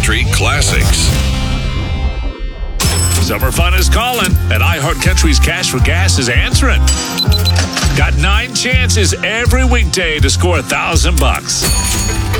Country classics. Summer fun is calling, and iHeartCountry's Cash for Gas is answering. Got 9 chances every weekday to score $1,000.